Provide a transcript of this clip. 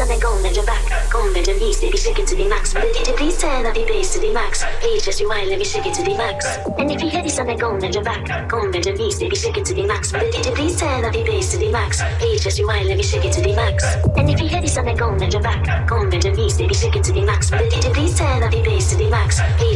on and go and your back. Go and bend your knees, baby, shake it to the max. The DJ please turn up the bass to the max. Please just rewind, let me shake it to the max. And if you hear this on and go and your back. Go and bend your knees, baby, shake it to the max. The DJ please turn up the bass to the max. Please just rewind, let me shake it to the max. And if you hear this on and go and your back. Go and bend your knees, baby, shake it to the max. The DJ please turn up the bass to the max.